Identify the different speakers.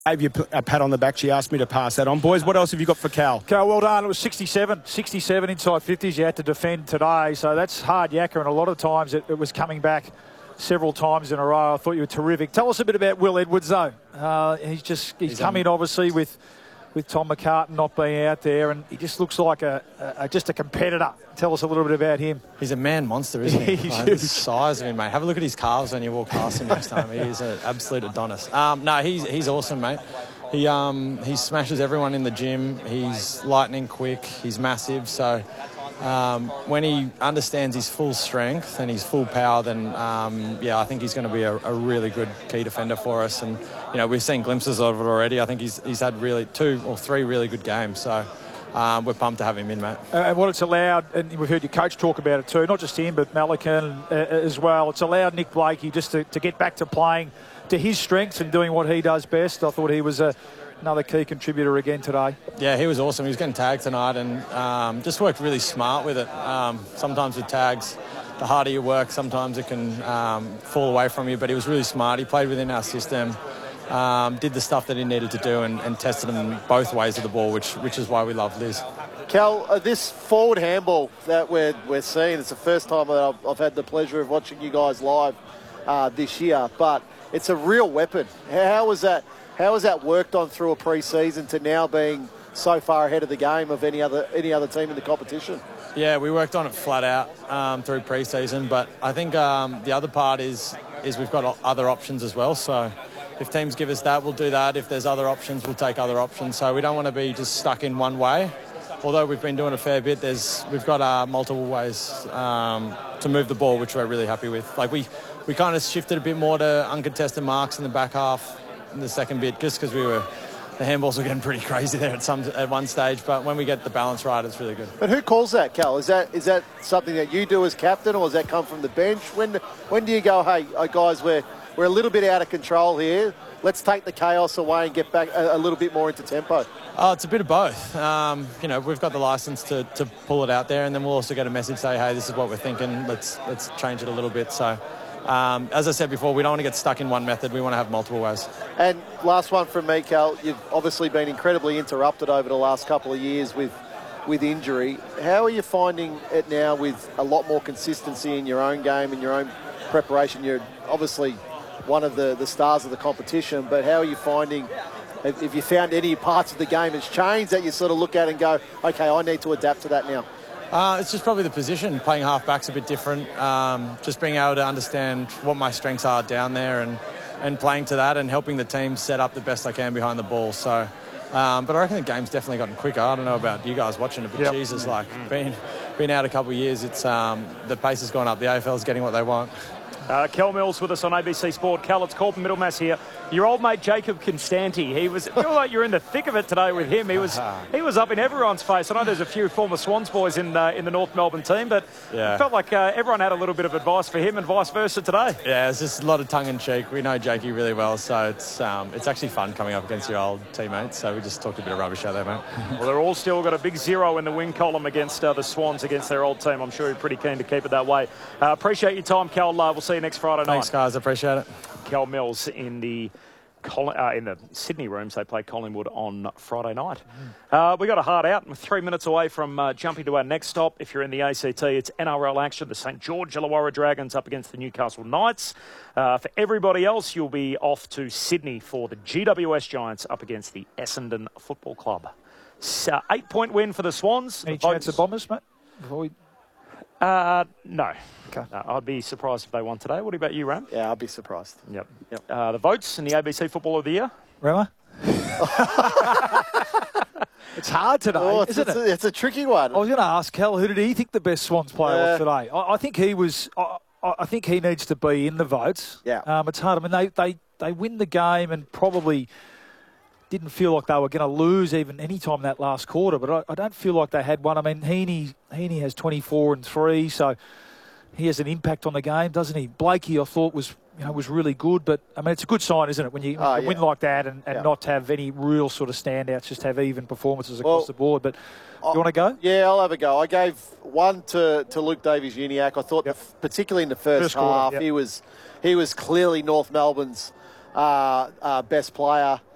Speaker 1: gave you a pat on the back. She asked me to pass that on. Boys, what else have you got for Cal?
Speaker 2: Cal, well done. It was 67 inside 50s you had to defend today. So that's hard yakka, and a lot of times it was coming back several times in a row. I thought you were terrific. Tell us a bit about Will Edwards, though. He's come in, obviously, with Tom McCartan not being out there, and he just looks like just a competitor. Tell us a little bit about him.
Speaker 3: He's a man monster, isn't he?
Speaker 2: He's
Speaker 3: the size of him, mate. Have a look at his calves when you walk past him next time. He is an absolute Adonis. No, he's awesome, mate. He smashes everyone in the gym. He's lightning quick. He's massive. So when he understands his full strength and his full power, then I think he's going to be a really good key defender for us. And we've seen glimpses of it already. I think he's had really 2 or 3 really good games. So we're pumped to have him in, mate.
Speaker 2: And what it's allowed, and we've heard your coach talk about it too, not just him, but Malikan as well. It's allowed Nick Blakey just to get back to playing to his strengths and doing what he does best. I thought he was another key contributor again today.
Speaker 3: Yeah, he was awesome. He was getting tagged tonight and just worked really smart with it. Sometimes with tags, the harder you work, sometimes it can fall away from you, but he was really smart. He played within our system, did the stuff that he needed to do and tested them both ways of the ball, which is why we love Liz.
Speaker 4: Cal, this forward handball that we're seeing, it's the first time that I've had the pleasure of watching you guys live this year, but it's a real weapon. How was that worked on through a pre-season to now being so far ahead of the game of any other team in the competition?
Speaker 3: Yeah, we worked on it flat out through pre-season, but I think the other part is we've got other options as well. So if teams give us that, we'll do that. If there's other options, we'll take other options. So we don't want to be just stuck in one way. Although we've been doing a fair bit, we've got multiple ways to move the ball, which we're really happy with. Like we kind of shifted a bit more to uncontested marks in the back half in the second bit, just because the handballs were getting pretty crazy there at one stage. But when we get the balance right, it's really good.
Speaker 4: But who calls that, Cal? Is that something that you do as captain, or does that come from the bench? When do you go, hey guys, we're a little bit out of control here. Let's take the chaos away and get back a little bit more into tempo.
Speaker 3: Oh, it's a bit of both. We've got the license to pull it out there, and then we'll also get a message say, hey, this is what we're thinking. Let's change it a little bit. So, as I said before, we don't want to get stuck in one method. We want to have multiple ways. And
Speaker 4: last one from me, Cal. You've obviously been incredibly interrupted over the last couple of years with injury. How are you finding it now with a lot more consistency in your own game and your own preparation? You're obviously one of the stars of the competition, but how are you finding, if you found any parts of the game has changed that you sort of look at and go, okay, I need to adapt to that now?
Speaker 3: It's just probably the position. Playing half-back's a bit different. Just being able to understand what my strengths are down there and playing to that and helping the team set up the best I can behind the ball. So, but I reckon the game's definitely gotten quicker. I don't know about you guys watching it, but Jesus, being out a couple of years, it's the pace has gone up. The AFL's getting what they want.
Speaker 5: Cal Mills with us on ABC Sport. Cal, it's Corbin Middlemass here. Your old mate Jacob Constanti, you feel like you're in the thick of it today with him. He was up in everyone's face. I know there's a few former Swans boys in the North Melbourne team, but it felt like everyone had a little bit of advice for him and vice versa today.
Speaker 3: Yeah, it's just a lot of tongue-in-cheek. We know Jakey really well, so it's actually fun coming up against your old teammates. So we just talked a bit of rubbish out there, mate.
Speaker 5: Well, they're all still got a big 0 in the win column against the Swans, against their old team. I'm sure you're pretty keen to keep it that way. Appreciate your time, Cal. We'll see you next Friday night.
Speaker 3: Thanks, guys. Appreciate it.
Speaker 5: Cal Mills in the Sydney rooms. They play Collingwood on Friday night. We got a hard out. We're 3 minutes away from jumping to our next stop. If you're in the ACT, it's NRL action. The St George Illawarra Dragons up against the Newcastle Knights. For everybody else, you'll be off to Sydney for the GWS Giants up against the Essendon Football Club. 8-point win for the Swans.
Speaker 2: Any chance of Bombers, mate?
Speaker 5: No. Okay. I'd be surprised if they won today. What about you, Ram?
Speaker 4: Yeah, I'd be surprised.
Speaker 5: Yep. The votes in the ABC Football of the Year?
Speaker 2: Rama? It's hard today, isn't it?
Speaker 4: It's a tricky one.
Speaker 2: I was going to ask Cal, who did he think the best Swans player was today? I think he was. I think he needs to be in the votes.
Speaker 4: Yeah.
Speaker 2: It's hard. I mean, they win the game and probably didn't feel like they were going to lose even any time in that last quarter, but I don't feel like they had one. I mean, Heaney has 24 and 3, so he has an impact on the game, doesn't he? Blakey, I thought, was really good, but I mean, it's a good sign, isn't it, when you win like that and not have any real sort of standouts, just have even performances across the board. But you want to go?
Speaker 4: Yeah, I'll have a go. I gave one to Luke Davies-Uniacke. I thought, particularly in the first half, he was clearly North Melbourne's best player.